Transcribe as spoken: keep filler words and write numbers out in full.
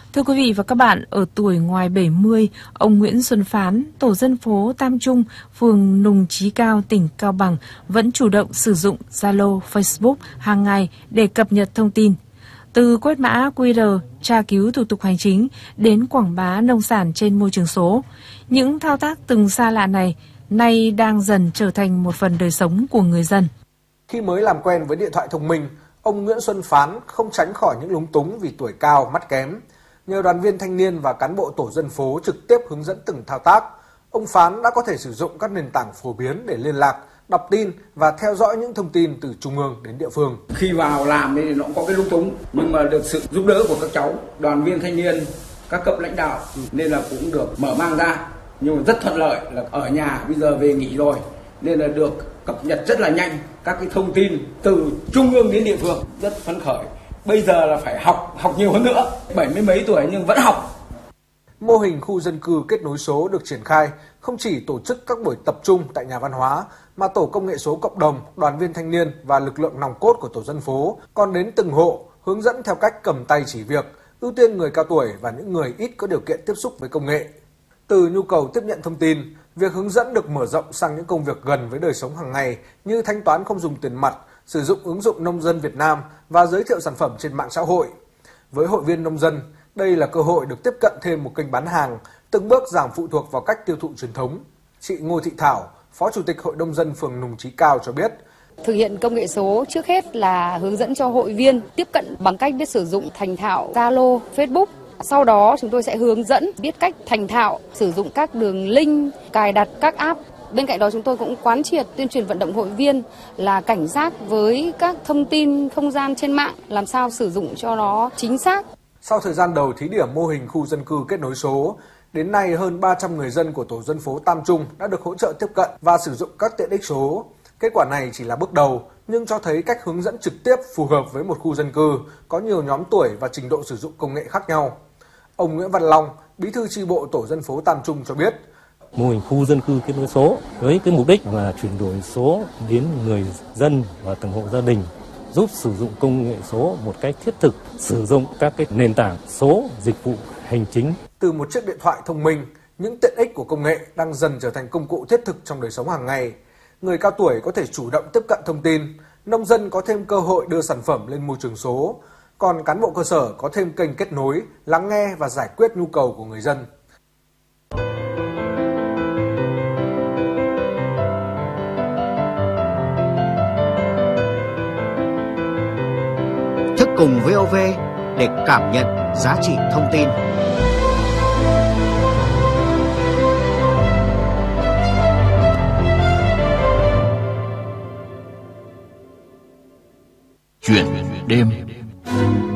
Thưa quý vị và các bạn, ở tuổi ngoài bảy mươi, ông Nguyễn Xuân Phán, tổ dân phố Tam Trung, phường Nùng Chí Cao, tỉnh Cao Bằng vẫn chủ động sử dụng Zalo, Facebook hàng ngày để cập nhật thông tin. Từ quét mã quy rờ, tra cứu thủ tục hành chính đến quảng bá nông sản trên môi trường số, những thao tác từng xa lạ này nay đang dần trở thành một phần đời sống của người dân. Khi mới làm quen với điện thoại thông minh, ông Nguyễn Xuân Phán không tránh khỏi những lúng túng vì tuổi cao, mắt kém. Nhờ đoàn viên thanh niên và cán bộ tổ dân phố trực tiếp hướng dẫn từng thao tác, ông Phán đã có thể sử dụng các nền tảng phổ biến để liên lạc, đọc tin và theo dõi những thông tin từ trung ương đến địa phương. Khi vào làm thì nó có cái lung túng, nhưng mà được sự giúp đỡ của các cháu, đoàn viên thanh niên, các cấp lãnh đạo nên là cũng được mở mang ra. Nhưng mà rất thuận lợi là ở nhà bây giờ về nghỉ rồi nên là được cập nhật rất là nhanh các cái thông tin từ trung ương đến địa phương, rất phấn khởi. Bây giờ là phải học, học nhiều hơn nữa, bảy mươi mấy tuổi nhưng vẫn học. Mô hình khu dân cư kết nối số được triển khai không chỉ tổ chức các buổi tập trung tại nhà văn hóa, mà tổ công nghệ số cộng đồng, đoàn viên thanh niên và lực lượng nòng cốt của tổ dân phố còn đến từng hộ, hướng dẫn theo cách cầm tay chỉ việc, ưu tiên người cao tuổi và những người ít có điều kiện tiếp xúc với công nghệ. Từ nhu cầu tiếp nhận thông tin, việc hướng dẫn được mở rộng sang những công việc gần với đời sống hàng ngày như thanh toán không dùng tiền mặt, sử dụng ứng dụng Nông dân Việt Nam và giới thiệu sản phẩm trên mạng xã hội. Với hội viên nông dân, đây là cơ hội được tiếp cận thêm một kênh bán hàng, từng bước giảm phụ thuộc vào cách tiêu thụ truyền thống. Chị Ngô Thị Thảo, Phó Chủ tịch Hội nông dân phường Nùng Chí Cao cho biết. Thực hiện công nghệ số trước hết là hướng dẫn cho hội viên tiếp cận bằng cách biết sử dụng thành thạo Zalo, Facebook. Sau đó chúng tôi sẽ hướng dẫn biết cách thành thạo sử dụng các đường link, cài đặt các app. Bên cạnh đó chúng tôi cũng quán triệt tuyên truyền vận động hội viên là cảnh giác với các thông tin không gian trên mạng, làm sao sử dụng cho nó chính xác. Sau thời gian đầu thí điểm mô hình khu dân cư kết nối số, đến nay hơn ba trăm người dân của tổ dân phố Tam Trung đã được hỗ trợ tiếp cận và sử dụng các tiện ích số. Kết quả này chỉ là bước đầu, nhưng cho thấy cách hướng dẫn trực tiếp phù hợp với một khu dân cư có nhiều nhóm tuổi và trình độ sử dụng công nghệ khác nhau. Ông Nguyễn Văn Long, Bí thư chi bộ tổ dân phố Tam Trung cho biết. Mô hình khu dân cư kết nối số với cái mục đích là chuyển đổi số đến người dân và từng hộ gia đình, giúp sử dụng công nghệ số một cách thiết thực, sử dụng các cái nền tảng số dịch vụ hành chính. Từ một chiếc điện thoại thông minh, những tiện ích của công nghệ đang dần trở thành công cụ thiết thực trong đời sống hàng ngày. Người cao tuổi có thể chủ động tiếp cận thông tin, nông dân có thêm cơ hội đưa sản phẩm lên môi trường số, còn cán bộ cơ sở có thêm kênh kết nối, lắng nghe và giải quyết nhu cầu của người dân. Thức cùng vê o vê để cảm nhận giá trị thông tin. Chuyện đêm.